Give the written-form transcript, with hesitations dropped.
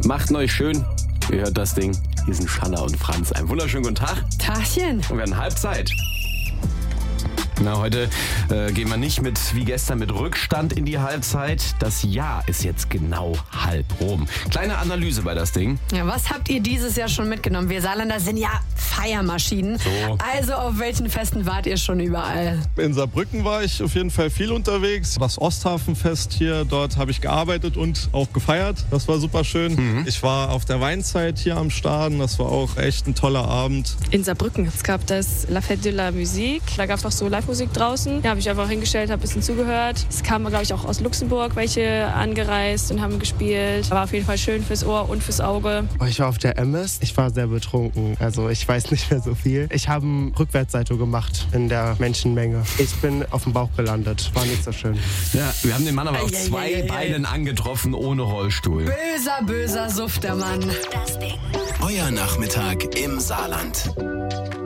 Macht euch schön. Ihr hört das Ding. Hier sind Shanna und Franz. Einen wunderschönen guten Tag. Tagchen. Und wir haben Halbzeit. Na, heute gehen wir nicht wie gestern mit Rückstand in die Halbzeit. Das Jahr ist jetzt genau halb rum. Kleine Analyse bei das Ding. Ja, was habt ihr dieses Jahr schon mitgenommen? Wir Saarländer sind ja Feiermaschinen. So. Also auf welchen Festen wart ihr schon überall? In Saarbrücken war ich auf jeden Fall viel unterwegs. Das Osthafenfest hier, dort habe ich gearbeitet und auch gefeiert. Das war super schön. Ich war auf der Weinzeit hier am Staden. Das war auch echt ein toller Abend. In Saarbrücken. Es gab das La Fête de la Musique. Da gab es auch so Live-Musik draußen. Da habe ich einfach hingestellt, habe ein bisschen zugehört. Es kamen, glaube ich, auch aus Luxemburg welche angereist und haben gespielt. War auf jeden Fall schön fürs Ohr und fürs Auge. Ich war auf der MS. Ich war sehr betrunken. Also ich weiß nicht mehr so viel. Ich habe ein Rückwärtssalto gemacht in der Menschenmenge. Ich bin auf dem Bauch gelandet. War nicht so schön. Ja, wir haben den Mann aber auf zwei Beinen angetroffen, ohne Rollstuhl. Böser, böser Suff, der Mann. Euer Nachmittag im Saarland.